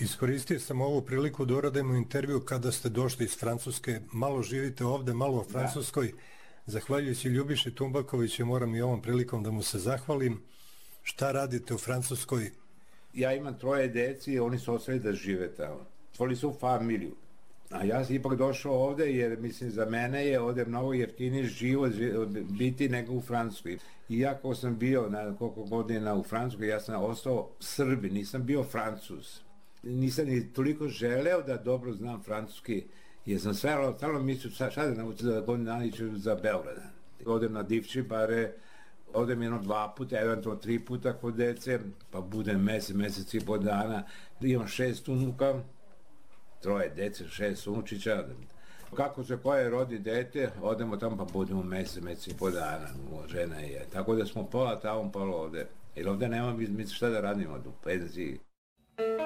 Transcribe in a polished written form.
Iskoristio sam ovu priliku da uradimo intervju kada ste došli iz Francuske. Malo živite ovde, malo u Francuskoj. Zahvaljujući Ljubiši Tumbakoviću, moram i ovom prilikom da mu se zahvalim. Šta radite u Francuskoj? Ja imam 3 deci i oni su ostali da žive tamo. Stvorili su familiju. A ja sam ipak došao ovde jer, mislim, za mene je ovde mnogo jeftiniji život biti nego u Francuskoj. Iako sam bio na koliko godina u Francuskoj, ja sam ostao Srbin, nisam bio Francuz. Nisam ni toliko želeo da dobro znam francuski, jer sam stvarno mislio šta da naučim za godinu dana iću za Beograd. Odem na Divčibare, odem 1-2 puta, eventualno 3 puta kod dece, pa budem mesec i po dana, imam 6 unuka, 3 dece, 6 unučića. Kako se koje rodi dete, odemo tamo pa budemo mesec i po dana, žena je. Tako da smo pola tamo, pola ovde. Jer ovde nema šta da radimo u penziji.